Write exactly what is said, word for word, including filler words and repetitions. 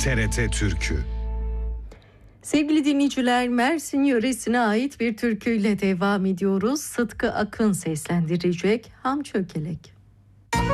T R T Türkü. Sevgili dinleyiciler, Mersin yöresine ait bir türküyle devam ediyoruz. Sıtkı Akın seslendirecek Ham Çökelek.